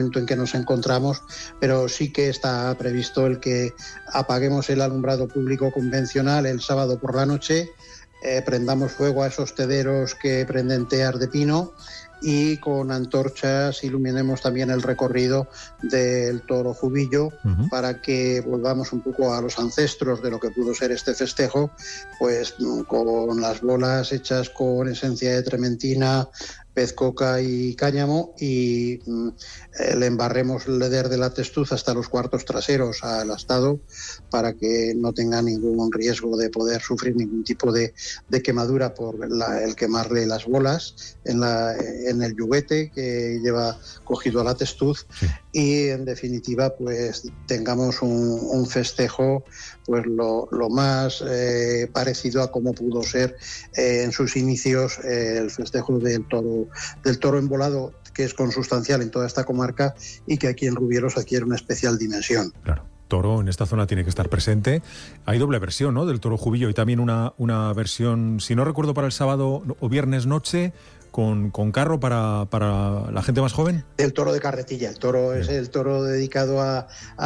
en que nos encontramos, pero sí que está previsto el que apaguemos el alumbrado público convencional el sábado por la noche, prendamos fuego a esos tederos que prenden teas de pino y con antorchas iluminemos también el recorrido del Toro Jubillo, para que volvamos un poco a los ancestros de lo que pudo ser este festejo, pues con las bolas hechas con esencia de trementina, pez coca y cáñamo, y le embarremos el leder de la testuz hasta los cuartos traseros al astado, para que no tenga ningún riesgo de poder sufrir ningún tipo de quemadura por el quemarle las bolas en el yuguete que lleva cogido a la testuz. Sí. Y en definitiva pues tengamos un festejo pues lo más parecido a como pudo ser en sus inicios el festejo del toro embolado, que es consustancial en toda esta comarca y que aquí en Rubielos adquiere una especial dimensión. Claro. Toro en esta zona tiene que estar presente. Hay doble versión, ¿no?, del Toro Jubillo, y también una versión, si no recuerdo, para el sábado o viernes noche, con carro para la gente más joven. El toro de carretilla. El toro es el toro dedicado a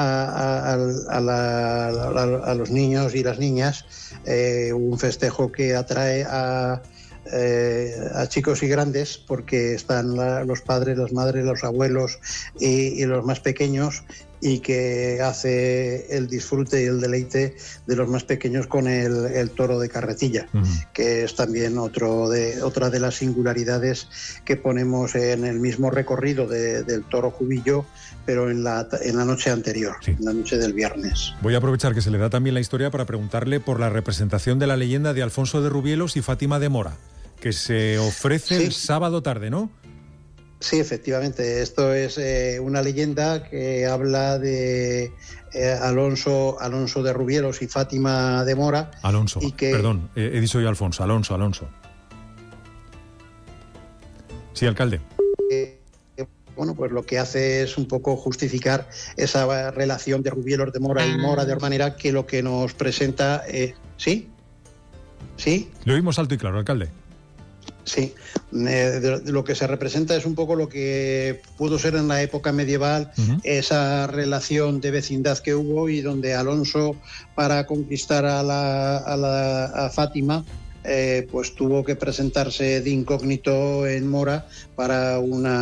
los niños y las niñas, un festejo que atrae a chicos y grandes, porque están los padres, las madres, los abuelos y los más pequeños, y que hace el disfrute y el deleite de los más pequeños con el toro de carretilla, que es también otra de las singularidades que ponemos en el mismo recorrido del Toro Jubillo, pero en la noche anterior, sí, en la noche del viernes. Voy a aprovechar que se le da también la historia para preguntarle por la representación de la leyenda de Alfonso de Rubielos y Fátima de Mora, que se ofrece el sábado tarde, ¿no? Sí, efectivamente. Esto es una leyenda que habla de Alonso de Rubielos y Fátima de Mora. Alonso, perdón, he dicho yo Alfonso. Alonso. Sí, alcalde. Bueno, pues lo que hace es un poco justificar esa relación de Rubielos de Mora y Mora, de manera que lo que nos presenta... ¿Sí? ¿Sí? Lo oímos alto y claro, alcalde. Sí, lo que se representa es un poco lo que pudo ser en la época medieval, esa relación de vecindad que hubo, y donde Alonso, para conquistar a Fátima, pues tuvo que presentarse de incógnito en Mora para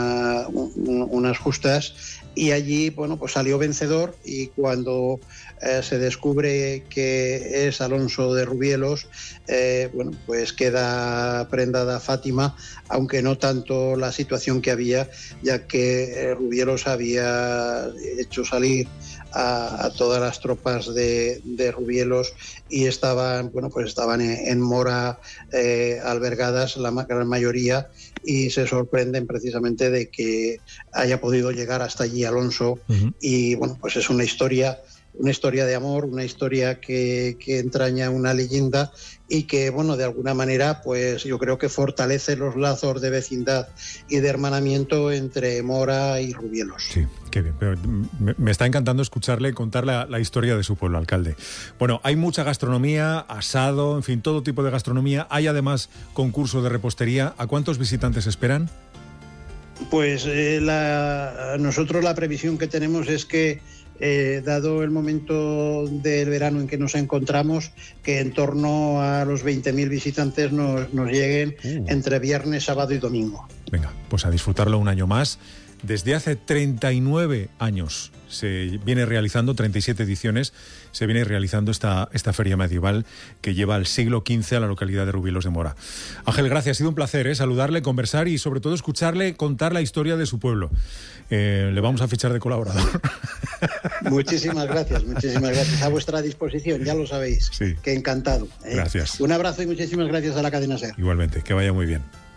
unas justas, y allí, bueno, pues salió vencedor, y cuando se descubre que es Alonso de Rubielos, bueno, pues queda prendada Fátima, aunque no tanto la situación que había, ya que Rubielos había hecho salir a todas las tropas de Rubielos, y estaban en Mora albergadas la gran mayoría, y se sorprenden precisamente de que haya podido llegar hasta allí Alonso. Y bueno, pues es una historia de amor, una historia que entraña una leyenda, y que, bueno, de alguna manera, pues yo creo que fortalece los lazos de vecindad y de hermanamiento entre Mora y Rubielos. Sí, qué bien. Pero me está encantando escucharle contar la historia de su pueblo, alcalde. Bueno, hay mucha gastronomía, asado, en fin, todo tipo de gastronomía. Hay además concurso de repostería. ¿A cuántos visitantes esperan? Pues nosotros la previsión que tenemos es que, dado el momento del verano en que nos encontramos, que en torno a los 20.000 visitantes nos lleguen entre viernes, sábado y domingo. Venga, pues a disfrutarlo un año más. Desde hace 39 años se viene realizando, 37 ediciones, se viene realizando esta feria medieval que lleva al siglo XV a la localidad de Rubielos de Mora. Ángel, gracias, ha sido un placer saludarle, conversar y sobre todo escucharle contar la historia de su pueblo. Le vamos a fichar de colaborador. Muchísimas gracias, a vuestra disposición, ya lo sabéis. Sí. Que encantado. Gracias. Un abrazo y muchísimas gracias a la cadena SER. Igualmente, que vaya muy bien.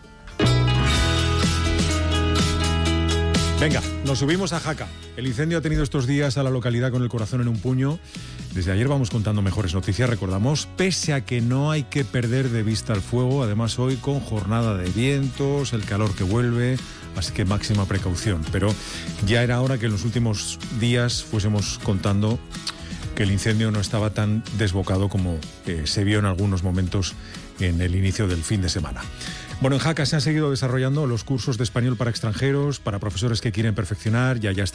Venga, nos subimos a Jaca. El incendio ha tenido estos días a la localidad con el corazón en un puño. Desde ayer vamos contando mejores noticias, recordamos, pese a que no hay que perder de vista el fuego, además hoy con jornada de vientos, el calor que vuelve, así que máxima precaución. Pero ya era hora que en los últimos días fuésemos contando que el incendio no estaba tan desbocado como se vio en algunos momentos en el inicio del fin de semana. Bueno, en Jaca se han seguido desarrollando los cursos de español para extranjeros, para profesores que quieren perfeccionar, ya está